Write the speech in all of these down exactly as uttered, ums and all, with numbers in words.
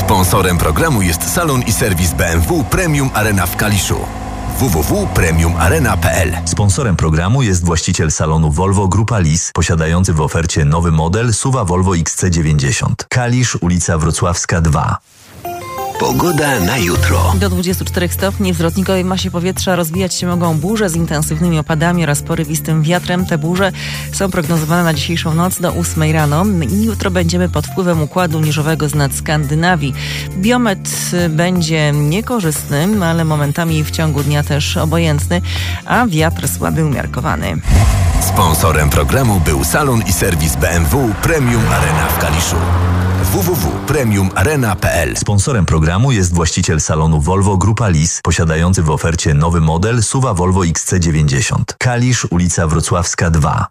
Sponsorem programu jest salon i serwis B M W Premium Arena w Kaliszu. w w w kropka premium arena kropka p l. Sponsorem programu jest właściciel salonu Volvo Grupa Lis, posiadający w ofercie nowy model S U V-a Volvo X C dziewięćdziesiąt. Kalisz, ulica Wrocławska dwa. Pogoda na jutro. Do dwudziestu czterech stopni w zwrotnikowej masie powietrza rozwijać się mogą burze z intensywnymi opadami oraz porywistym wiatrem. Te burze są prognozowane na dzisiejszą noc do ósmej rano. I jutro będziemy pod wpływem układu niżowego z nad Skandynawii. Biometr będzie niekorzystny, ale momentami w ciągu dnia też obojętny, a wiatr słaby umiarkowany. Sponsorem programu był salon i serwis B M W Premium Arena w Kaliszu. w w w kropka premium arena kropka p l. Sponsorem programu jest właściciel salonu Volvo Grupa Lis, posiadający w ofercie nowy model S U V-a Volvo X C dziewięćdziesiąt. Kalisz, ulica Wrocławska dwa.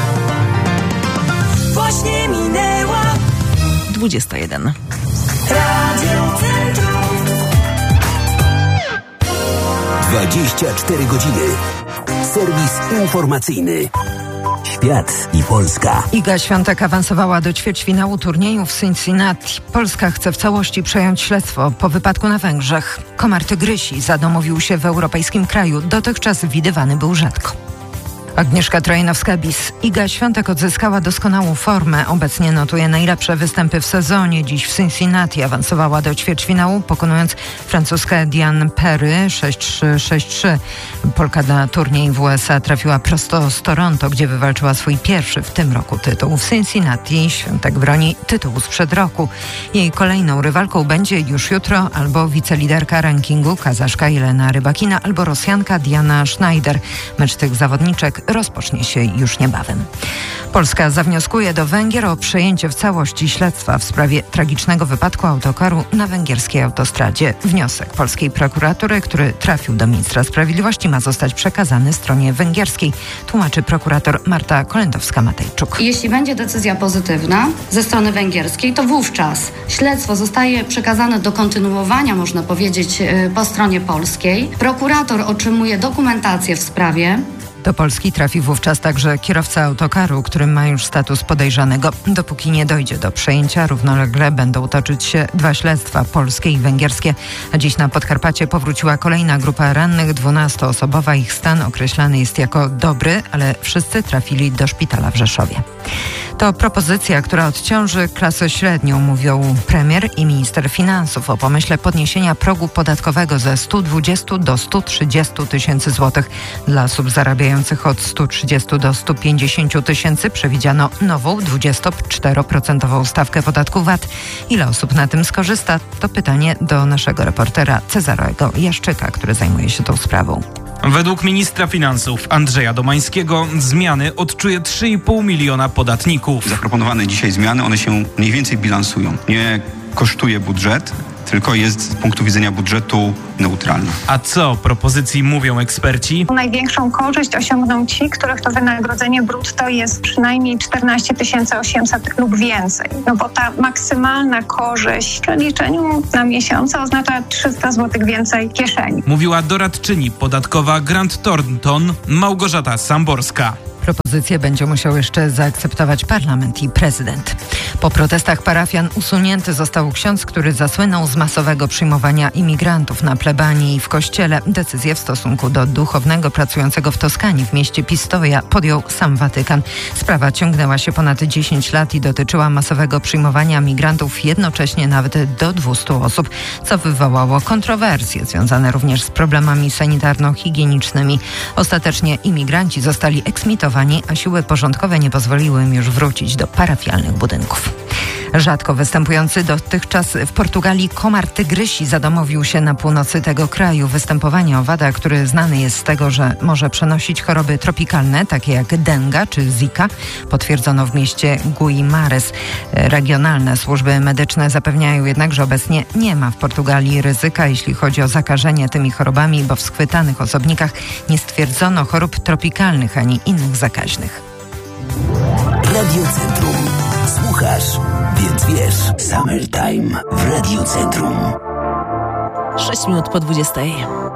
Właśnie minęła dwudziesta jeden. Radio Centrum. dwadzieścia cztery godziny. Serwis informacyjny. Świat i Polska. Iga Świątek awansowała do ćwierćfinału turnieju w Cincinnati. Polska chce w całości przejąć śledztwo po wypadku na Węgrzech. Komar tygrysi zadomowił się w europejskim kraju. Dotychczas widywany był rzadko. Agnieszka Trojanowska-Bis. Iga Świątek odzyskała doskonałą formę. Obecnie notuje najlepsze występy w sezonie. Dziś w Cincinnati awansowała do ćwierćfinału, pokonując francuskę Diane Perry sześć trzy sześć trzy. Polka na turniej w U S A trafiła prosto z Toronto, gdzie wywalczyła swój pierwszy w tym roku tytuł. W Cincinnati Świątek broni tytułu sprzed roku. Jej kolejną rywalką będzie już jutro albo wiceliderka rankingu Kazaszka Jelena Rybakina, albo Rosjanka Diana Schneider. Mecz tych zawodniczek rozpocznie się już niebawem. Polska zawnioskuje do Węgier o przejęcie w całości śledztwa w sprawie tragicznego wypadku autokaru na węgierskiej autostradzie. Wniosek polskiej prokuratury, który trafił do ministra sprawiedliwości, ma zostać przekazany stronie węgierskiej, tłumaczy prokurator Marta Kolędowska-Matejczuk. Jeśli będzie decyzja pozytywna ze strony węgierskiej, to wówczas śledztwo zostaje przekazane do kontynuowania, można powiedzieć, po stronie polskiej. Prokurator otrzymuje dokumentację w sprawie. Do Polski trafi wówczas także kierowca autokaru, który ma już status podejrzanego. Dopóki nie dojdzie do przejęcia, równolegle będą toczyć się dwa śledztwa, polskie i węgierskie. A dziś na Podkarpacie powróciła kolejna grupa rannych, dwunastoosobowa. Ich stan określany jest jako dobry, ale wszyscy trafili do szpitala w Rzeszowie. To propozycja, która odciąży klasę średnią, mówią premier i minister finansów o pomyśle podniesienia progu podatkowego ze stu dwudziestu do stu trzydziestu tysięcy złotych. Dla osób zarabiających od stu trzydziestu do stu pięćdziesięciu tysięcy przewidziano nową dwudziestoczteroprocentową stawkę podatku V A T. Ile osób na tym skorzysta? To pytanie do naszego reportera Cezarego Jaszczyka, który zajmuje się tą sprawą. Według ministra finansów Andrzeja Domańskiego zmiany odczuje trzy i pół miliona podatników. Zaproponowane dzisiaj zmiany, one się mniej więcej bilansują. Nie kosztuje budżet, tylko jest z punktu widzenia budżetu neutralny. A co propozycji mówią eksperci? Największą korzyść osiągną ci, których to wynagrodzenie brutto jest przynajmniej czternaście tysięcy osiemset lub więcej. No bo ta maksymalna korzyść w przeliczeniu na miesiące oznacza trzysta złotych więcej w kieszeni. Mówiła doradczyni podatkowa Grant Thornton Małgorzata Samborska. Propozycję będzie musiał jeszcze zaakceptować parlament i prezydent. Po protestach parafian usunięty został ksiądz, który zasłynął z masowego przyjmowania imigrantów na plebanii i w kościele. Decyzję w stosunku do duchownego pracującego w Toskanii w mieście Pistoia podjął sam Watykan. Sprawa ciągnęła się ponad dziesięć lat i dotyczyła masowego przyjmowania migrantów jednocześnie nawet do dwustu osób, co wywołało kontrowersje związane również z problemami sanitarno-higienicznymi. Ostatecznie imigranci zostali eksmitowani, a siły porządkowe nie pozwoliły im już wrócić do parafialnych budynków. Rzadko występujący dotychczas w Portugalii komar tygrysi zadomowił się na północy tego kraju. Występowanie owada, który znany jest z tego, że może przenosić choroby tropikalne, takie jak denga czy zika, potwierdzono w mieście Guimarães. Regionalne służby medyczne zapewniają jednak, że obecnie nie ma w Portugalii ryzyka, jeśli chodzi o zakażenie tymi chorobami, bo w schwytanych osobnikach nie stwierdzono chorób tropikalnych ani innych zakaźnych. Radio Centrum. Słuchasz, więc wiesz. Summertime w Radio Centrum. Sześć minut po dwudziestej.